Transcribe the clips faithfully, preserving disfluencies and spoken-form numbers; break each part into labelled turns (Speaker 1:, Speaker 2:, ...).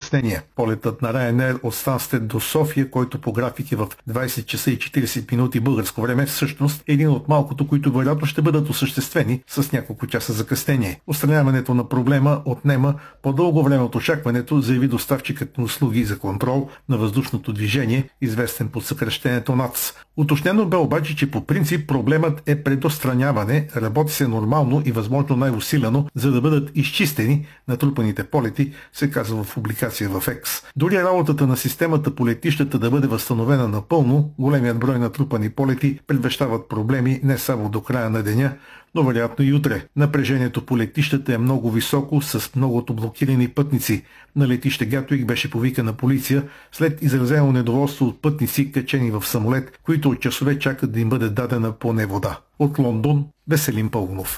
Speaker 1: закъснение. Полетът на Ryanair от Станстед до София, който по график е в двайсет часа и четирийсет минути българско време, всъщност е един от малкото, които вероятно ще бъдат осъществени с няколко часа закъснение. Отстраняването на проблема отнема по-дълго време от очакването, заяви доставчикът на услуги за контрол на въздушното движение, известен под съкръщението НАЦ. Уточнено бе обаче, че по принцип проблемът е предотстраняване, работи се нормално и възможно най-усилено, за да бъдат изчистени натрупаните полети, се казва в публикация в X. Дори работата на системата по летищата да бъде възстановена напълно, големият брой натрупани полети предвещават проблеми не само до края на деня, но вероятно и утре. Напрежението по летищата е много високо, с многото блокирани пътници. На летище Гатуик беше повикана полиция след изразено недоволство от пътници, качени в самолет, които от часове чакат да им бъде дадена поне вода. От Лондон, Веселин Пълнов.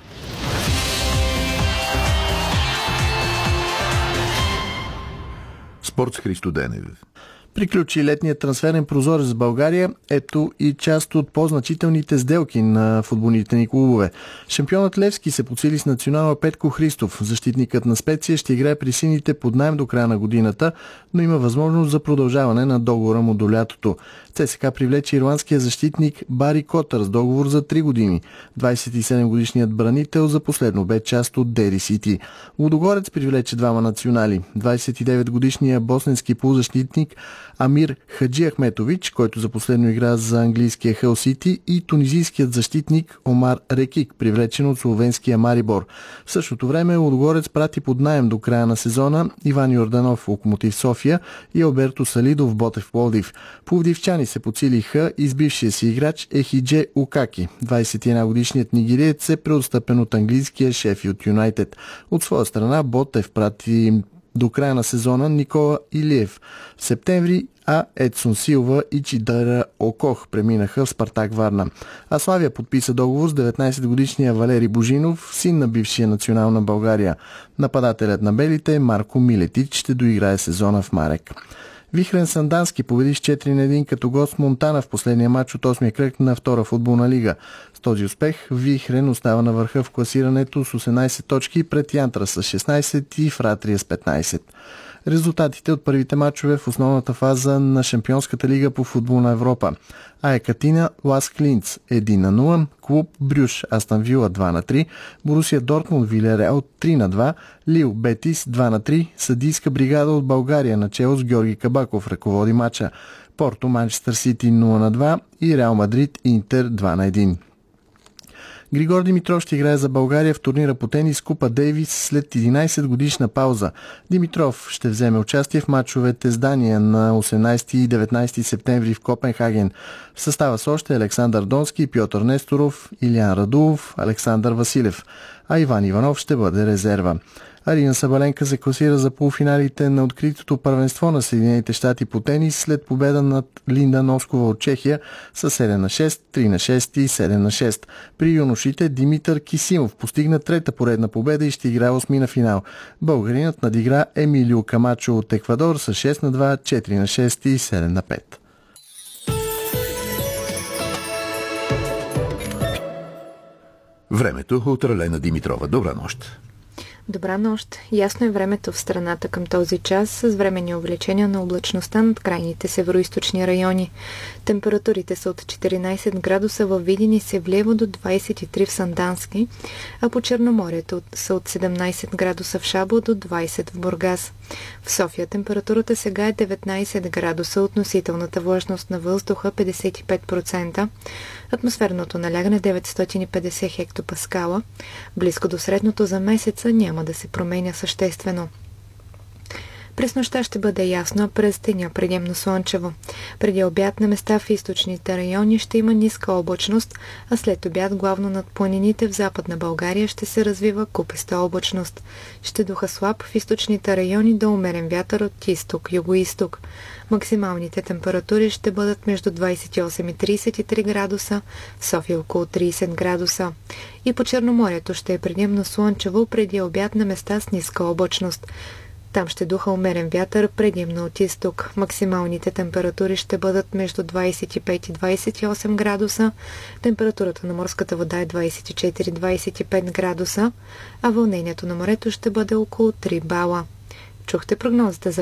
Speaker 2: Спорт с Христо Денев.
Speaker 3: Приключи летният трансферен прозорец в България. Ето и част от по-значителните сделки на футболните ни клубове. Шампионът Левски се подсили с национала Петко Христов. Защитникът на Специя ще играе при сините под наем до края на годината, но има възможност за продължаване на договора му до лятото. ЦСКА привлече ирландския защитник Бари Котър с договор за три години. двайсет и седем годишният бранител за последно бе част от Дери Сити. Лудогорец привлече двама национали. двайсет и девет годишният босненски полузащитник Амир Хаджи Ахметович, който за последно игра за английския Хъл Сити, и тунизийският защитник Омар Рекик, привлечен от словенския Марибор. В същото време Лудогорец прати под наем до края на сезона Иван Йорданов в Локомотив София и Алберто Салидов в Ботев Пловдив. Пловдивчани се подсилиха и с бившия си играч Ехидже Укаки. двайсет и една годишният нигериец е преотстъпен от английския Шефилд Юнайтед. От своя страна Ботев прати до края на сезона Никола Илиев. В септември а Едсон Силва и Чидара Окох преминаха в Спартак Варна. А Славия подписа договор с деветнайсетгодишния Валери Божинов, син на бившия национал на България. Нападателят на белите Марко Милетич ще доиграе сезона в Марек. Вихрен Сандански победи с четири на едно като гост Монтана в последния матч от осмия кръг на втора футболна лига. С този успех Вихрен остава на върха в класирането с осемнайсет точки пред Янтра с шестнайсет и Фратрия с петнайсет. Резултатите от първите матчове в основната фаза на Шампионската лига по футбол на Европа. АЕК Атина Лас Клинц едно на нула, Клуб Брюш Астън Вила два на три, Борусия Дортмунд Вилереал три на два, Лил Бетис два на три, Съдийска бригада от България начело с Георги Кабаков ръководи матча, Порто Манчестър Сити нула на два и Реал Мадрид Интер два на едно. Григор Димитров ще играе за България в турнира по тенис Купа Дейвис след единайсет годишна пауза. Димитров ще вземе участие в мачовете с Дания на осемнайсети и деветнайсети септември в Копенхаген. В състава с още Александър Донски, Пьотър Несторов, Илиян Радулов, Александър Василев, а Иван Иванов ще бъде резерва. Арина Сабаленка се класира за полуфиналите на откритото първенство на Съединените щати по тенис след победа над Линда Носкова от Чехия с седем на шест, три на шест и седем на шест. При юношите Димитър Кисимов постигна трета поредна победа и ще играе осми на финал. Българинът надигра Емилио Камачо от Еквадор с шест на два, четири на шест и седем на пет.
Speaker 2: Времето от Ралена Димитрова. Добра нощ.
Speaker 4: Добра нощ. Ясно е времето в страната към този час с временни увеличения на облачността над крайните североизточни райони. Температурите са от четиринайсет градуса във Видин и Севлиево до двайсет и три в Сандански, а по Черноморието са от седемнайсет градуса в Шабо до двайсет в Бургас. В София температурата сега е деветнайсет градуса, относителната влажност на въздуха петдесет и пет процента, атмосферното налягане деветстотин и петдесет хектопаскала, близко до средното за месеца няма да се променя съществено. През нощта ще бъде ясно, а през деня предимно слънчево. Преди обяд на места в източните райони ще има ниска облачност, а след обяд главно над планините в Западна България ще се развива купеста облачност. Ще духа слаб в източните райони до умерен вятър от изток, юго-исток. Максималните температури ще бъдат между двайсет и осем и трийсет и три градуса, в София около трийсет градуса. И по Черноморието ще е предимно слънчево преди обяд на места с ниска облачност. Там ще духа умерен вятър, предимно от изток. Максималните температури ще бъдат между двайсет и пет и двайсет и осем градуса. Температурата на морската вода е двайсет и четири до двайсет и пет градуса, а вълнението на морето ще бъде около три бала. Чухте прогнозата за